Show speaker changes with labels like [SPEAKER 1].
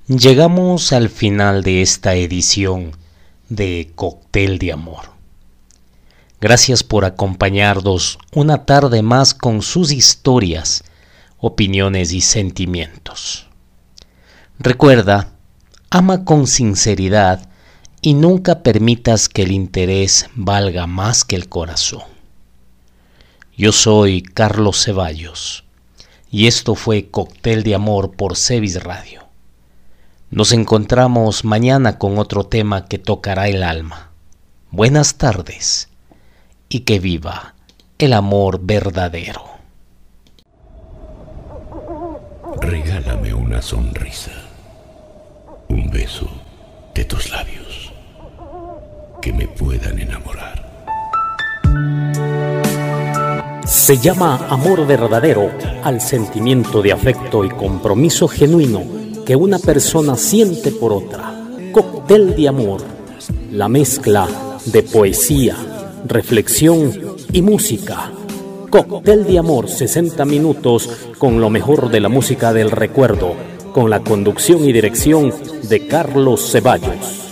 [SPEAKER 1] Llegamos al final de esta edición de Cóctel de Amor. Gracias por acompañarnos una tarde más con sus historias, opiniones y sentimientos. Recuerda, ama con sinceridad y nunca permitas que el interés valga más que el corazón. Yo soy Carlos Ceballos y esto fue Cóctel de Amor por Cevis Radio. Nos encontramos mañana con otro tema que tocará el alma. Buenas tardes y que viva el amor verdadero.
[SPEAKER 2] Regálame una sonrisa, un beso de tus labios que me puedan enamorar.
[SPEAKER 3] Se llama amor verdadero al sentimiento de afecto y compromiso genuino que una persona siente por otra. Cóctel de amor, la mezcla de poesía, reflexión y música. Cóctel de amor, 60 minutos con lo mejor de la música del recuerdo, con la conducción y dirección de Carlos Ceballos.